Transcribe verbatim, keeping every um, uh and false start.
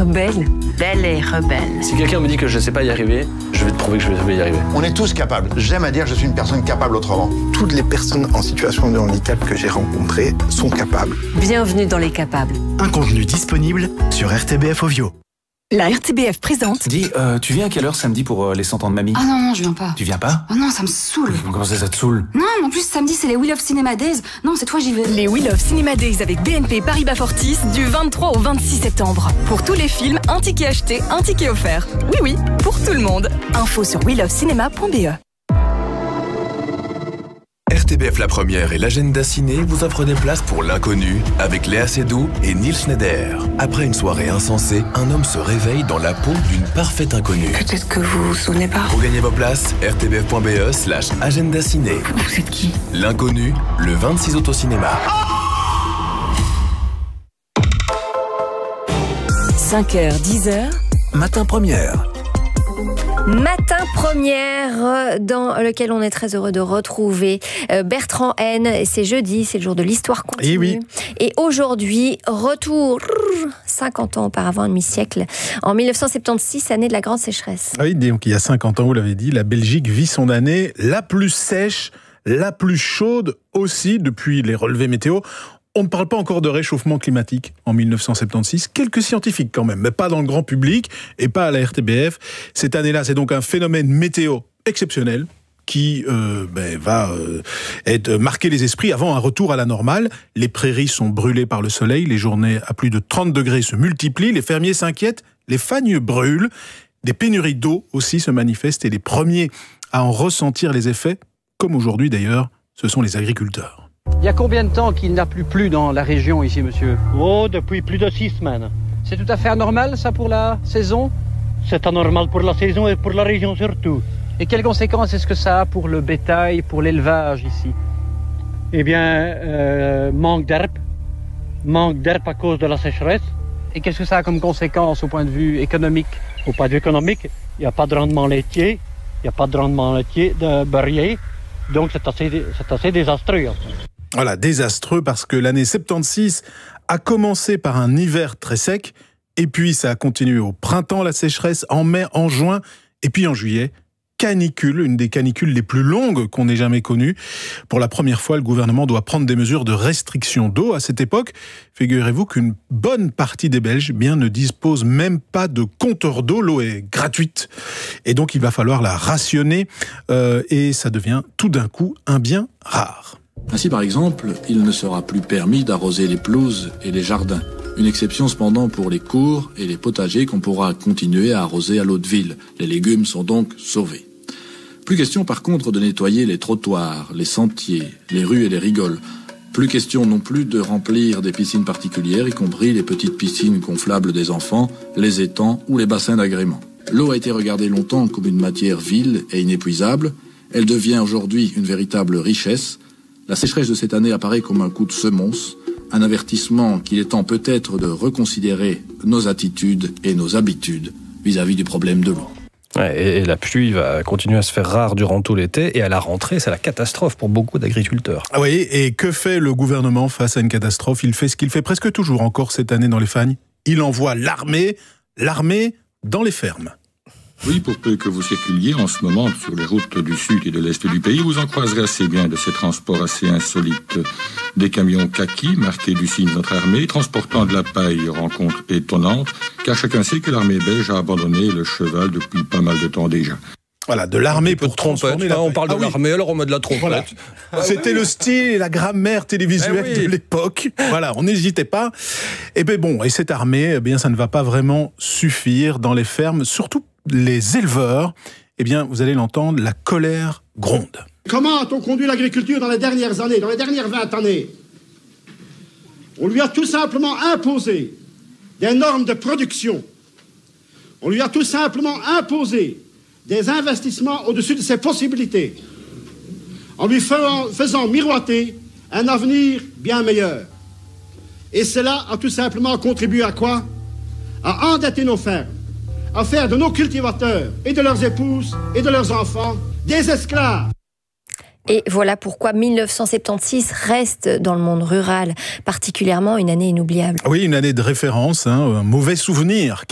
rebelle. Belle et rebelle. Si quelqu'un me dit que je ne sais pas y arriver, je vais te prouver que je vais y arriver. On est tous capables. J'aime à dire que je suis une personne capable autrement. Toutes les personnes en situation de handicap que j'ai rencontrées sont capables. Bienvenue dans Les Capables. Un contenu disponible sur R T B F Ovio. La R T B F présente... Dis, euh, tu viens à quelle heure samedi pour euh, les cent ans de mamie? Ah non, non, je viens pas. Tu viens pas? Oh non, ça me saoule. Comment ça, ça te saoule? Non, en plus, samedi, c'est les Wheel of Cinema Days. Non, cette fois, j'y vais. Les Wheel of Cinema Days avec B N P Paribas Fortis du vingt-trois au vingt-six septembre. Pour tous les films, un ticket acheté, un ticket offert. Oui, oui, pour tout le monde. Info sur wheel of cinema point b e. R T B F La Première et l'agenda ciné vous offrent des places pour l'inconnu avec Léa Seydoux et Nils Schneider. Après une soirée insensée, un homme se réveille dans la peau d'une parfaite inconnue. Peut-être que vous vous souvenez pas. Pour gagner vos places, r t b f point b e slash agenda ciné. Vous êtes qui? L'inconnu, le vingt-six août au cinéma. cinq heures, dix heures. Matin Première. Matin Première, dans lequel on est très heureux de retrouver Bertrand Haine. C'est jeudi, c'est le jour de l'histoire continue. Et oui. Et aujourd'hui, retour cinquante ans auparavant, un demi-siècle, en mille neuf cent soixante-seize, année de la grande sécheresse. Oui, donc il y a cinquante ans, vous l'avez dit, la Belgique vit son année la plus sèche, la plus chaude aussi depuis les relevés météo. On ne parle pas encore de réchauffement climatique en mille neuf cent soixante-seize, quelques scientifiques quand même, mais pas dans le grand public et pas à la R T B F. Cette année-là, c'est donc un phénomène météo exceptionnel qui euh, ben, va euh, être, marquer les esprits avant un retour à la normale. Les prairies sont brûlées par le soleil, les journées à plus de trente degrés se multiplient, les fermiers s'inquiètent, les fagnes brûlent, des pénuries d'eau aussi se manifestent et les premiers à en ressentir les effets, comme aujourd'hui d'ailleurs, ce sont les agriculteurs. Il y a combien de temps qu'il n'a plus plu dans la région ici, monsieur? Oh, depuis plus de six semaines. C'est tout à fait anormal, ça, pour la saison? C'est anormal pour la saison et pour la région surtout. Et quelles conséquences est-ce que ça a pour le bétail, pour l'élevage ici? Eh bien, euh, manque d'herbe. Manque d'herbe à cause de la sécheresse. Et qu'est-ce que ça a comme conséquence au point de vue économique? Au point de vue économique, il n'y a pas de rendement laitier, il n'y a pas de rendement laitier de beurrier. Donc c'est assez, c'est assez désastreux. En fait. Voilà, désastreux parce que l'année soixante-seize a commencé par un hiver très sec, et puis ça a continué au printemps, la sécheresse, en mai, en juin, et puis en juillet, canicule, une des canicules les plus longues qu'on ait jamais connues. Pour la première fois, le gouvernement doit prendre des mesures de restriction d'eau. À cette époque, figurez-vous qu'une bonne partie des Belges eh bien, ne disposent même pas de compteur d'eau. L'eau est gratuite, et donc il va falloir la rationner, euh, et ça devient tout d'un coup un bien rare. Ainsi, par exemple, il ne sera plus permis d'arroser les pelouses et les jardins. Une exception cependant pour les cours et les potagers qu'on pourra continuer à arroser à l'eau de ville. Les légumes sont donc sauvés. Plus question par contre de nettoyer les trottoirs, les sentiers, les rues et les rigoles. Plus question non plus de remplir des piscines particulières, y compris les petites piscines gonflables des enfants, les étangs ou les bassins d'agrément. L'eau a été regardée longtemps comme une matière vile et inépuisable. Elle devient aujourd'hui une véritable richesse. La sécheresse de cette année apparaît comme un coup de semonce, un avertissement qu'il est temps peut-être de reconsidérer nos attitudes et nos habitudes vis-à-vis du problème de l'eau. Ouais, et la pluie va continuer à se faire rare durant tout l'été, et à la rentrée, c'est la catastrophe pour beaucoup d'agriculteurs. Ah oui, et que fait le gouvernement face à une catastrophe? Il fait ce qu'il fait presque toujours encore cette année dans les Fagnes. Il envoie l'armée, l'armée dans les fermes. Oui, pour peu que vous circuliez en ce moment sur les routes du sud et de l'est du pays, vous en croiserez assez bien de ces transports assez insolites. Des camions kaki, marqués du signe de notre armée, transportant de la paille, rencontre étonnante, car chacun sait que l'armée belge a abandonné le cheval depuis pas mal de temps déjà. Voilà, de l'armée pour transformer la... On parle de ah, l'armée, oui. alors on met de la trompette. Voilà. Ah, C'était oui. le style et la grammaire télévisuelle eh oui. de l'époque. Voilà, on n'hésitait pas. Et bien bon, et cette armée, eh bien, ça ne va pas vraiment suffire dans les fermes, surtout les éleveurs. Eh bien, vous allez l'entendre, la colère gronde. Comment a-t-on conduit l'agriculture dans les dernières années, dans les dernières vingt années? On lui a tout simplement imposé des normes de production. On lui a tout simplement imposé des investissements au-dessus de ses possibilités, en lui faisant, faisant miroiter un avenir bien meilleur. Et cela a tout simplement contribué à quoi? À endetter nos fermes, à faire de nos cultivateurs et de leurs épouses et de leurs enfants des esclaves. Et voilà pourquoi mille neuf cent soixante-seize reste dans le monde rural particulièrement une année inoubliable. Oui, une année de référence, hein, un mauvais souvenir